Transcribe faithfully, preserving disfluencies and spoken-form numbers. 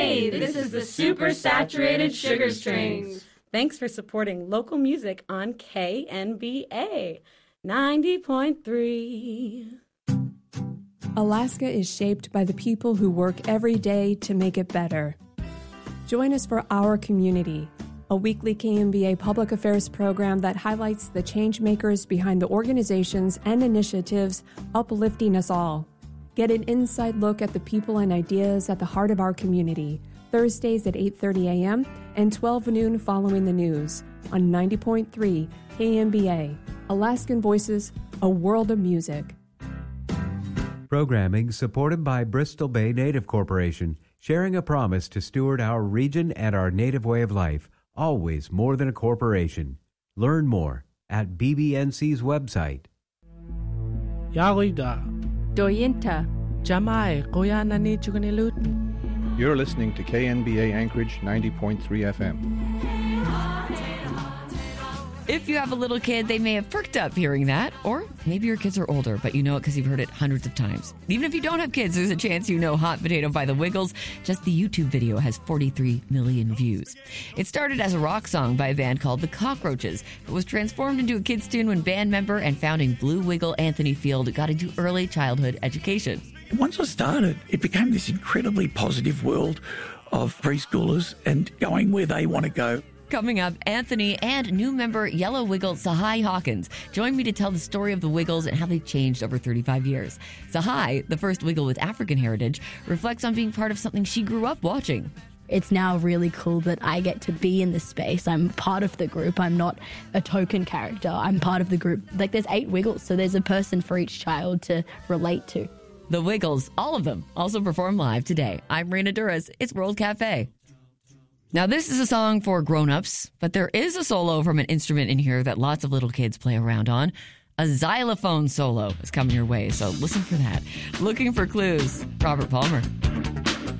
Hey, this is the Super Saturated Sugar Strings. Thanks for supporting local music on K N B A ninety point three. Alaska is shaped by the people who work every day to make it better. Join us for Our Community, a weekly K N B A public affairs program that highlights the change makers behind the organizations and initiatives uplifting us all. Get an inside look at the people and ideas at the heart of our community, Thursdays at eight thirty a.m. and twelve noon following the news on ninety point three K N B A, Alaskan Voices, a world of music. Programming supported by Bristol Bay Native Corporation, sharing a promise to steward our region and our native way of life, always more than a corporation. Learn more at B B N C's website. Yalida. Doyinta. Jamai Koyana ni Chukanilut. You're listening to K N B A Anchorage ninety point three F M. If you have a little kid, they may have perked up hearing that. Or maybe your kids are older, but you know it because you've heard it hundreds of times. Even if you don't have kids, there's a chance you know Hot Potato by the Wiggles. Just the YouTube video has forty-three million views. It started as a rock song by a band called The Cockroaches, but was transformed into a kid's tune when band member and founding Blue Wiggle Anthony Field got into early childhood education. Once I started, it became this incredibly positive world of preschoolers and going where they want to go. Coming up, Anthony and new member Yellow Wiggle Sahai Hawkins join me to tell the story of the Wiggles and how they've changed over thirty-five years. Sahai, the first Wiggle with African heritage, reflects on being part of something she grew up watching. It's now really cool that I get to be in this space. I'm part of the group. I'm not a token character. I'm part of the group. Like, there's eight Wiggles, so there's a person for each child to relate to. The Wiggles, all of them, also perform live today. I'm Rena Duras. It's World Cafe. Now, this is a song for grown-ups, but there is a solo from an instrument in here that lots of little kids play around on. A xylophone solo is coming your way, so listen for that. Looking for clues, Robert Palmer.